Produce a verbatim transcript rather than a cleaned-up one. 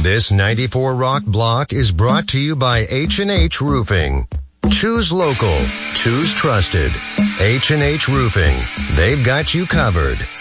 This ninety-four Rock block is brought to you by H and H Roofing. Choose local. Choose trusted. H and H Roofing. They've got you covered.